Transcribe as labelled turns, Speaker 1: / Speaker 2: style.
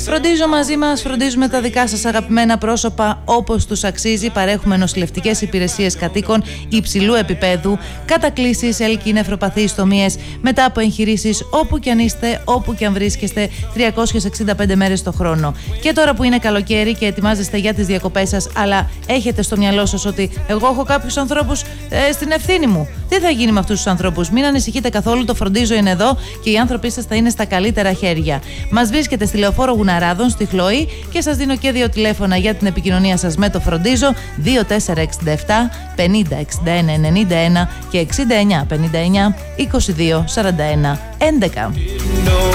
Speaker 1: Φροντίζω μαζί μας, φροντίζουμε τα δικά σας αγαπημένα πρόσωπα όπως τους αξίζει. Παρέχουμε νοσηλευτικές υπηρεσίες κατοίκων υψηλού επίπεδου, κατακλήσεις, έλκη, νεφροπαθείς, ιστομίες, μετά από εγχειρήσεις, όπου κι αν είστε, όπου κι αν βρίσκεστε, 365 μέρες το χρόνο. Και τώρα που είναι καλοκαίρι και ετοιμάζεστε για τις διακοπές σας, αλλά έχετε στο μυαλό σας ότι εγώ έχω κάποιους ανθρώπους στην ευθύνη μου. Τι θα γίνει με αυτούς τους ανθρώπους? Μην ανησυχείτε καθόλου, το Φροντίζω είναι εδώ και οι άνθρωποι σας θα είναι στα καλύτερα χέρια. Μας βρίσκεται στη Λεωφόρο Γουναράδων, στη Χλωή, και σας δίνω και 2 τηλέφωνα για την επικοινωνία σας με το Φροντίζω: 2467 50 61 91 και 69 59 22 41 11.